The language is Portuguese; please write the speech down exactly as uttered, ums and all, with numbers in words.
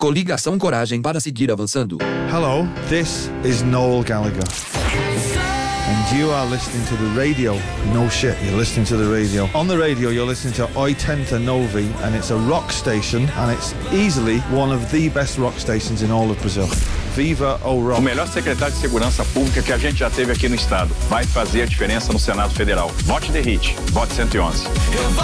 Coligação Coragem para seguir avançando. Hello, this is Noel Gallagher. And you are listening to the radio. No shit, you're listening to the radio. On the radio, you're listening to oitenta nove, and it's a rock station, and it's easily one of the best rock stations in all of Brazil. Viva o rock. O melhor secretário de Segurança Pública que a gente já teve aqui no estado. Vai fazer a diferença no Senado Federal. Vote The Hit. Vote cento e onze.